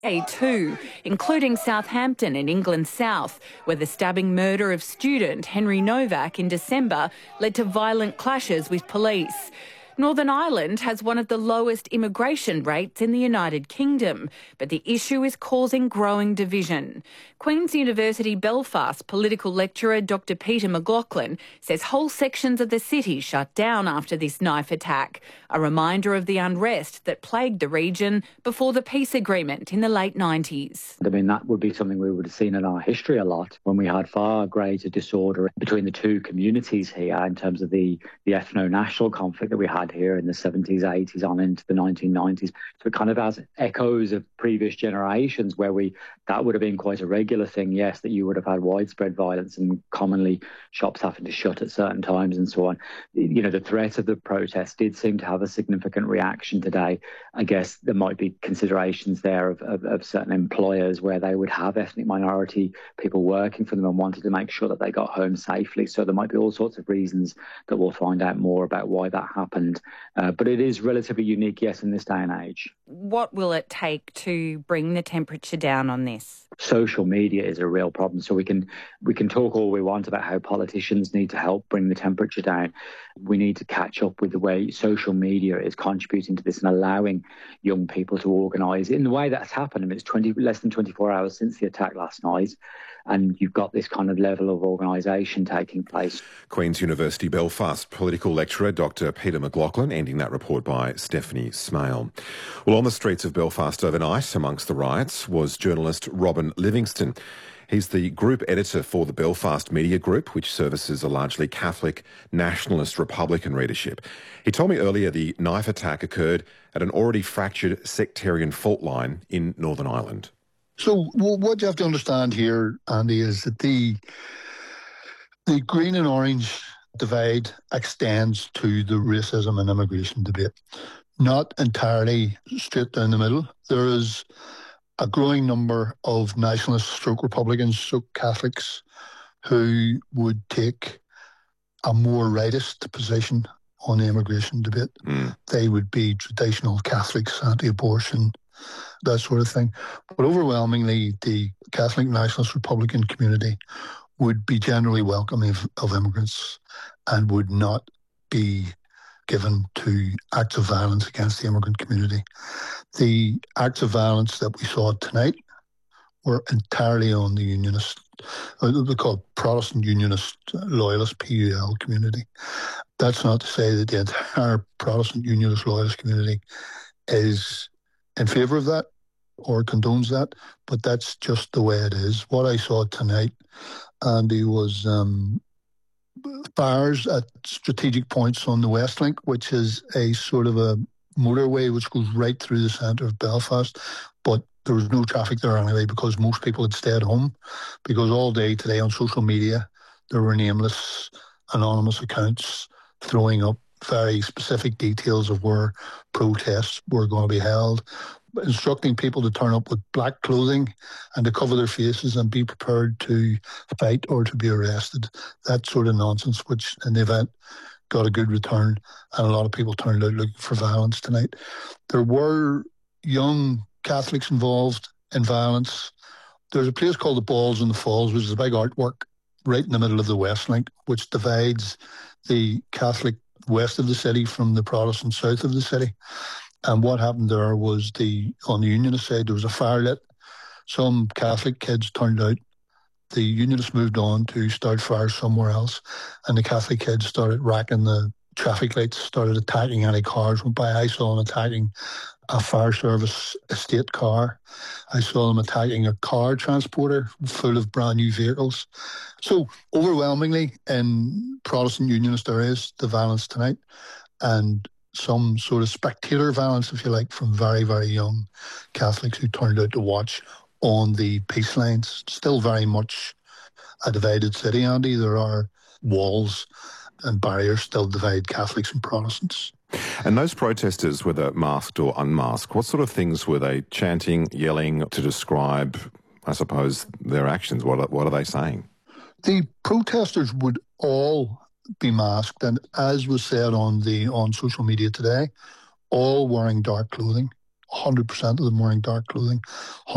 A2, including Southampton in England's south, where the stabbing murder of student Henry Novak in December led to violent clashes with police. Northern Ireland has one of the lowest immigration rates in the United Kingdom, but the issue is causing growing division. Queen's University Belfast political lecturer Dr Peter McLaughlin says whole sections of the city shut down after this knife attack, a reminder of the unrest that plagued the region before the peace agreement in the late 90s. I mean, that would be something we would have seen in our history a lot, when we had far greater disorder between the two communities here in terms of the ethno-national conflict that we had here in the 70s, 80s on into the 1990s. So it kind of has echoes of previous generations where that would have been quite a regular thing, yes, that you would have had widespread violence and commonly shops having to shut at certain times and so on. You know, the threat of the protest did seem to have a significant reaction today. I guess there might be considerations there of certain employers where they would have ethnic minority people working for them and wanted to make sure that they got home safely. So there might be all sorts of reasons that we'll find out more about why that happened. But it is relatively unique, yes, in this day and age. What will it take to bring the temperature down on this? Social media is a real problem. So we can talk all we want about how politicians need to help bring the temperature down. We need to catch up with the way social media is contributing to this and allowing young people to organise in the way that's happened. I mean, it's less than 24 hours since the attack last night, and you've got this kind of level of organisation taking place. Queen's University Belfast political lecturer Dr Peter McLaughlin, ending that report by Stephanie Smale. Well, on the streets of Belfast overnight amongst the riots was journalist Robin Livingston. He's the group editor for the Belfast Media Group, which services a largely Catholic, nationalist, Republican readership. He told me earlier the knife attack occurred at an already fractured sectarian fault line in Northern Ireland. So what you have to understand here, Andy, is that the green and orange divide extends to the racism and immigration debate. Not entirely straight down the middle. There is a growing number of nationalists, Republicans, Catholics who would take a more rightist position on the immigration debate. They would be traditional Catholics, anti-abortion, that sort of thing. But overwhelmingly, the Catholic nationalist Republican community would be generally welcoming of immigrants and would not be given to acts of violence against the immigrant community. The acts of violence that we saw tonight were entirely on the unionist, they call Protestant Unionist Loyalist, PUL community. That's not to say that the entire Protestant Unionist Loyalist community is in favour of that or condones that, but that's just the way it is. What I saw tonight, Andy, was fires at strategic points on the West Link, which is a sort of a motorway which goes right through the centre of Belfast, but there was no traffic there anyway because most people had stayed home, because all day today on social media there were nameless, anonymous accounts throwing up very specific details of where protests were going to be held, instructing people to turn up with black clothing and to cover their faces and be prepared to fight or to be arrested. That sort of nonsense, which in the event got a good return, and a lot of people turned out looking for violence tonight. There were young Catholics involved in violence. There's a place called the Balls and the Falls, which is a big artwork right in the middle of the West Link, which divides the Catholic west of the city from the Protestant south of the city. And what happened there was on the Unionist side, there was a fire lit. Some Catholic kids turned out. The Unionists moved on to start fires somewhere else. And the Catholic kids started racking the traffic lights, started attacking any cars went by. I saw them attacking a fire service estate car. I saw them attacking a car transporter full of brand new vehicles. So overwhelmingly in Protestant Unionist areas, the violence tonight, and some sort of spectator violence, if you like, from very, very young Catholics who turned out to watch on the peace lines. Still very much a divided city, Andy. There are walls and barriers still divide Catholics and Protestants. And those protesters, whether masked or unmasked, what sort of things were they chanting, yelling to describe, I suppose, their actions? What are they saying? The protesters would all be masked, and as was said on social media today, all wearing dark clothing. 100% of them wearing dark clothing.